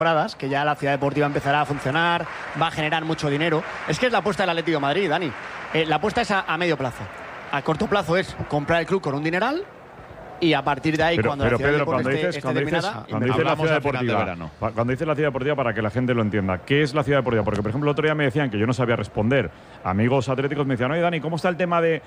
temporadas, que ya la ciudad deportiva empezará a funcionar, va a generar mucho dinero. Es que es la apuesta del Atlético de Madrid, Dani. La apuesta es a medio plazo. A corto plazo es comprar el club con un dineral y a partir de ahí, cuando la ciudad deportiva esté terminada, cuando dices la ciudad deportiva, cuando dices la ciudad deportiva, para que la gente lo entienda, ¿qué es la ciudad deportiva? Porque, por ejemplo, el otro día me decían que yo no sabía responder. Amigos atléticos me decían, oye, Dani, ¿cómo está el tema de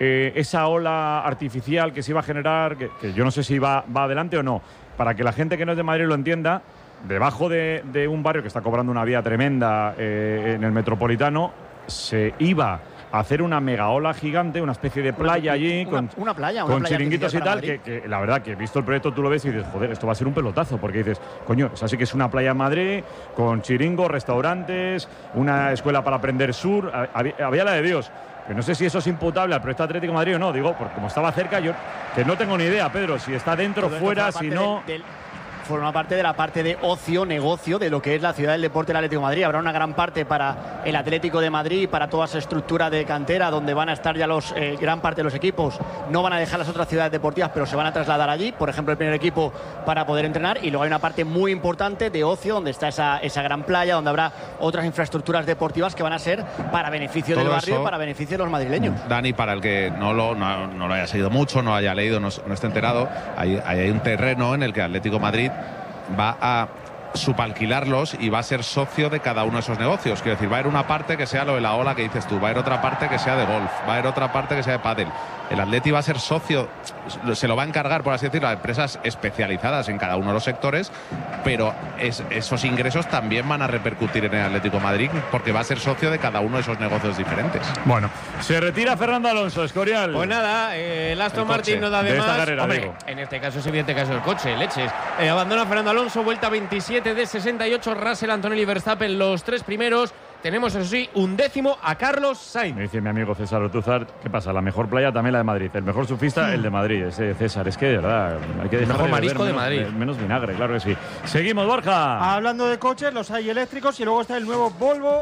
esa ola artificial que se iba a generar? Que yo no sé si va adelante o no. Para que la gente que no es de Madrid lo entienda, debajo de un barrio que está cobrando una vía tremenda en el Metropolitano, se iba a hacer una mega ola gigante, una especie de playa allí, con chiringuitos y tal, que la verdad que visto el proyecto tú lo ves y dices, joder, esto va a ser un pelotazo, porque dices, coño, esa sí que es una playa en Madrid, con chiringos, restaurantes, una escuela para aprender surf, había la de Dios. Pero no sé si eso es imputable al proyecto Atlético de Madrid o no, digo, porque como estaba cerca, yo que no tengo ni idea, Pedro, si está dentro, fuera, si no... Forma parte de la parte de ocio, negocio de lo que es la ciudad del deporte del Atlético de Madrid. Habrá una gran parte para el Atlético de Madrid, para toda esa estructura de cantera donde van a estar ya gran parte de los equipos. No van a dejar las otras ciudades deportivas, pero se van a trasladar allí, por ejemplo el primer equipo, para poder entrenar. Y luego hay una parte muy importante de ocio donde está esa gran playa, donde habrá otras infraestructuras deportivas que van a ser para beneficio del barrio, para beneficio de los madrileños. Dani, para el que no lo haya seguido mucho, no haya leído, no esté enterado, hay un terreno en el que Atlético de Madrid va a subalquilarlos y va a ser socio de cada uno de esos negocios. Quiero decir, va a haber una parte que sea lo de la ola que dices tú, va a haber otra parte que sea de golf, va a haber otra parte que sea de pádel. El Atleti va a ser socio, se lo va a encargar, por así decirlo, a empresas especializadas en cada uno de los sectores, pero esos ingresos también van a repercutir en el Atlético de Madrid porque va a ser socio de cada uno de esos negocios diferentes. Bueno, se retira Fernando Alonso, Escorial. Pues nada, el Aston Martin no da de más. Carrera, hombre, en este caso es evidente caso del coche, leches. Abandona Fernando Alonso, vuelta 27 de 68, Russell, Antonelli y Verstappen los tres primeros. Tenemos, eso sí, 11º a Carlos Sainz. Me dice mi amigo César Ortúzar, ¿qué pasa? La mejor playa también la de Madrid. El mejor surfista, el de Madrid. Ese César, es que de verdad hay que dejar el mejor marisco de Madrid. Menos vinagre, claro que sí. Seguimos, Borja. Hablando de coches, los hay eléctricos y luego está el nuevo Volvo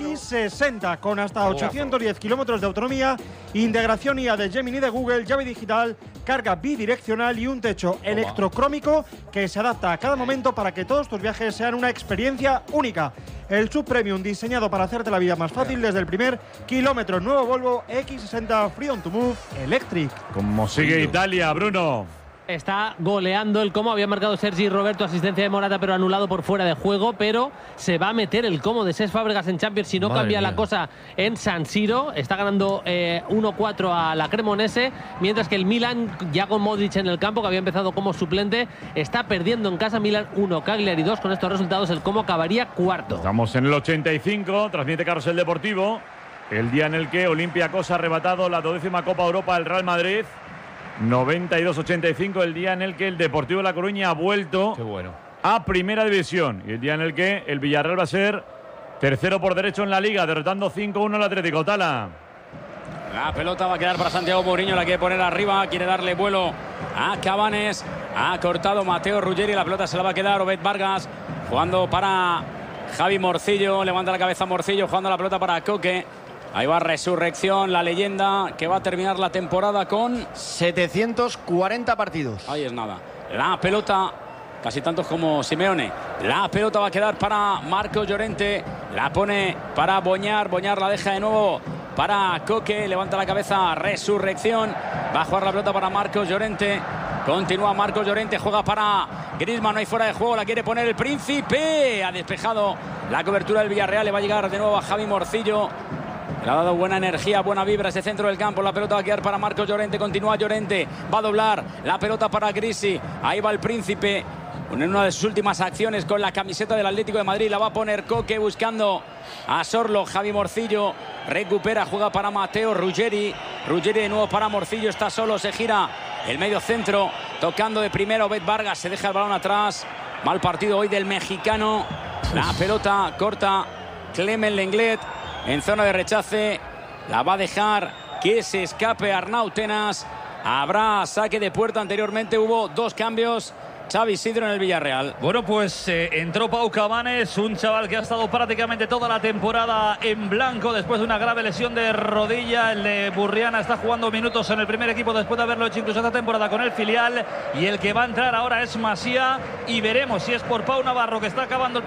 X60 con hasta 810 kilómetros de autonomía, integración IA de Gemini de Google, llave digital, carga bidireccional y un techo electrocrómico que se adapta a cada momento para que todos tus viajes sean una experiencia única. El subpremium diseñado para hacerte la vida más fácil desde el primer kilómetro. Nuevo Volvo X60 Freedom to Move Electric. ¿Cómo sigue Italia, Bruno? Está goleando el Como. Había marcado Sergi Roberto, asistencia de Morata, pero anulado por fuera de juego. Pero se va a meter el Como de Cesc Fábregas en Champions si no cambia la cosa en San Siro. Está ganando 1-4 a la Cremonese, mientras que el Milan, ya con Modric en el campo, que había empezado como suplente, está perdiendo en casa. Milan 1, Cagliari 2. Con estos resultados el Como acabaría cuarto. Estamos en el 85, transmite Carlos el Deportivo. El día en el que Olympiacos ha arrebatado la 12ª Copa Europa al Real Madrid. 92-85, el día en el que el Deportivo de La Coruña ha vuelto a Primera División. Y el día en el que el Villarreal va a ser tercero por derecho en la Liga, derrotando 5-1 al Atlético. Tala. La pelota va a quedar para Santiago Mourinho, la quiere poner arriba, quiere darle vuelo a Cabanes. Ha cortado Mateo Ruggeri, la pelota se la va a quedar Obed Vargas, jugando para Javi Morcillo, levanta la cabeza Morcillo, jugando la pelota para Coque. Ahí va Resurrección, la leyenda que va a terminar la temporada con 740 partidos. Ahí es nada. La pelota, casi tantos como Simeone. La pelota va a quedar para Marcos Llorente. La pone para Boñar. Boñar la deja de nuevo para Coque. Levanta la cabeza Resurrección. Va a jugar la pelota para Marcos Llorente. Continúa Marcos Llorente, juega para Griezmann, no hay fuera de juego, la quiere poner el Príncipe. Ha despejado la cobertura del Villarreal. Le va a llegar de nuevo a Javi Morcillo. Le ha dado buena energía, buena vibra ese centro del campo. La pelota va a quedar para Marcos Llorente. Continúa Llorente. Va a doblar la pelota para Grisi. Ahí va el Príncipe. En una de sus últimas acciones con la camiseta del Atlético de Madrid. La va a poner Coque buscando a Sorlo. Javi Morcillo recupera, juega para Mateo Ruggeri. Ruggeri de nuevo para Morcillo. Está solo, se gira el medio centro. Tocando de primero Obed Vargas. Se deja el balón atrás. Mal partido hoy del mexicano. La pelota corta Clement Lenglet. En zona de rechace, la va a dejar que se escape Arnau Tenas. Habrá saque de puerta. Anteriormente hubo dos cambios Xavi Isidro en el Villarreal. Bueno, pues entró Pau Cabanes, un chaval que ha estado prácticamente toda la temporada en blanco después de una grave lesión de rodilla. El de Burriana está jugando minutos en el primer equipo después de haberlo hecho incluso esta temporada con el filial. Y el que va a entrar ahora es Masía. Y veremos si es por Pau Navarro, que está acabando el